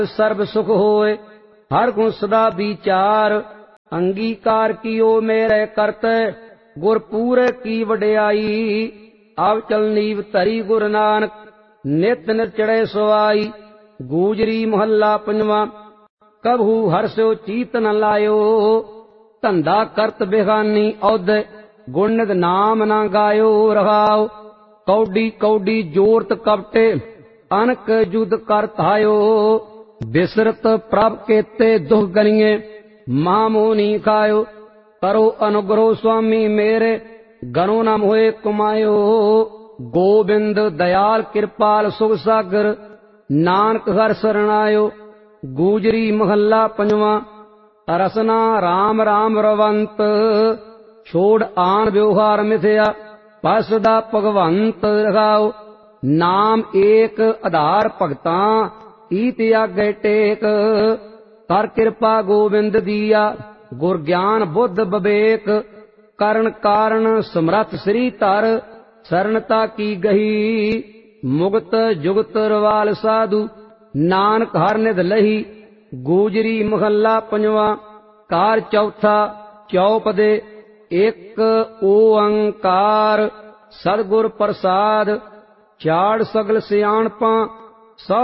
SERB सुख होए, हर गुण सदा विचार। अंगीकार कियो मेरे करते, गुर पूरे की वड्याई। आव चल नीव धरी गुरु नानक, नित नित चढ़े सवाई। गूजरी महला पंजवा। कभू हर्षो चीत न लायो, धंधा करत बेगानी औद। गुण नित नाम न गायो रहाओ, कौडी कौडी जोरत कपटे। अनक युद्ध कर धायो, बिसरत प्रभ केते दुख गनिए। महामोनी खायो, करो अनुग्रह स्वामी मेरे। गनो न मोहे कुमायो, गोबिंद दयाल कृपाल सुख सागर। नानक हर शरणायो। गूजरी महला पंजवा। रसना राम राम रवंत, छोड़ आन व्यवहार मिथया। पसदा भगवंत रखाओ, नाम एक आधार भगतां। ईत आगे टेक, कर कृपा गोबिंद दिया। गुर ज्ञान बुद्ध विवेक, करण कारण समरथ श्री धर। शरणता की गही, मुगत जुगत रवाल साधु। नानक हर निध लही। गूजरी महला पंजवा। कार चौथा चौपदे। एक ओंकार सतगुर प्रसाद, चाड़ सगल सियाणपां।